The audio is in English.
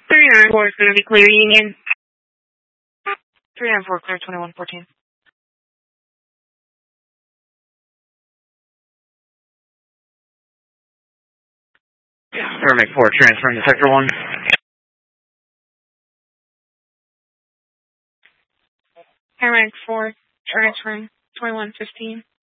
394 is going to be clear, Union. 394 clear, 2114. Paramedic 4, transferring to Sector 1. Paramedic 4, transferring, 2115.